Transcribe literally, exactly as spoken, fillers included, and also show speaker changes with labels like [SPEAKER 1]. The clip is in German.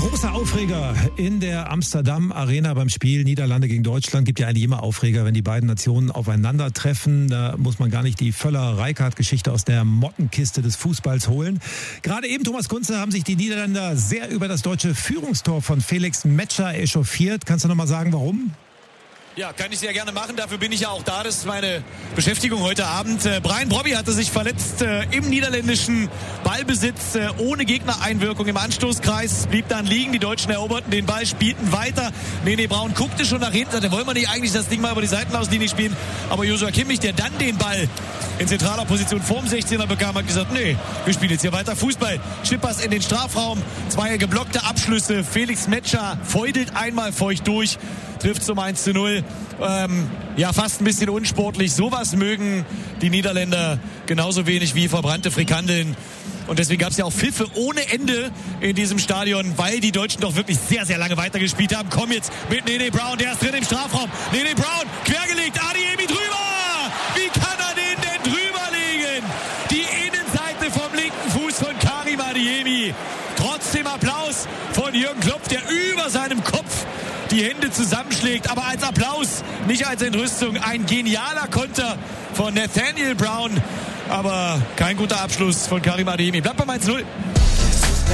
[SPEAKER 1] Großer Aufreger in der Amsterdam Arena beim Spiel Niederlande gegen Deutschland. Gibt ja eigentlich immer Aufreger, wenn die beiden Nationen aufeinandertreffen. Da muss man gar nicht die Völler-Reichardt-Geschichte aus der Mottenkiste des Fußballs holen. Gerade eben, Thomas Kunze, haben sich die Niederländer sehr über das deutsche Führungstor von Felix Metscher echauffiert. Kannst du noch mal sagen, warum?
[SPEAKER 2] Ja, kann ich sehr gerne machen. Dafür bin ich ja auch da. Das ist meine Beschäftigung heute Abend. Äh, Brian Brobby hatte sich verletzt äh, im niederländischen Ballbesitz äh, ohne Gegnereinwirkung im Anstoßkreis. Blieb dann liegen. Die Deutschen eroberten den Ball, spielten weiter. Nene Braun guckte schon nach hinten. Sagte, wollen wir nicht eigentlich das Ding mal über die Seitenauslinie spielen? Aber Joshua Kimmich, der dann den Ball in zentraler Position vorm sechzehner bekam, hat gesagt, nee, wir spielen jetzt hier weiter Fußball. Schippers in den Strafraum. Zwei geblockte Abschlüsse. Felix Metscher feudelt einmal feucht durch. Trifft zum eins zu null. Ähm, ja, fast ein bisschen unsportlich. Sowas mögen die Niederländer genauso wenig wie verbrannte Frikandeln. Und deswegen gab es ja auch Pfiffe ohne Ende in diesem Stadion, weil die Deutschen doch wirklich sehr, sehr lange weitergespielt haben. Komm jetzt mit Nene Braun, der ist drin im Strafraum. Nene Braun, quergelegt, Adeyemi drüber! Wie kann er den denn drüberlegen? Die Innenseite vom linken Fuß von Karim Adeyemi. Trotzdem Applaus von Jürgen Klopp, der über seinem Kopf die Hände zusammenschlägt, aber als Applaus, nicht als Entrüstung. Ein genialer Konter von Nathaniel Brown, aber kein guter Abschluss von Karim Adeyemi. Bleibt beim eins zu null.